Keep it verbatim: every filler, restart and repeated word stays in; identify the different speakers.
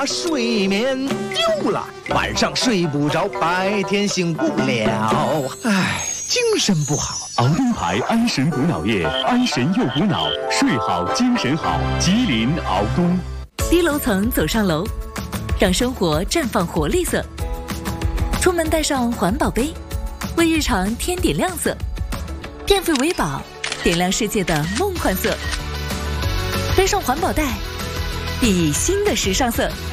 Speaker 1: 把睡眠丢了，晚上睡不着，白天醒不了，唉，精神不好。
Speaker 2: 熬东牌安神补脑液，安神又补脑，睡好精神好。吉林熬东。
Speaker 3: 低楼层走上楼，让生活绽放活力色。出门带上环保杯，为日常添点亮色。电费为宝，点亮世界的梦幻色。背上环保袋，熠熠新的时尚色。